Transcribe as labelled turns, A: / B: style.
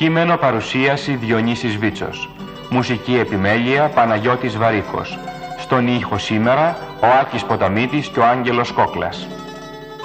A: Κείμενο παρουσίαση Διονύσης Βίτσος. Μουσική επιμέλεια Παναγιώτης Βαρύκος. Στον ήχο σήμερα ο Άκης Ποταμίτης και ο Άγγελος Κόκλας.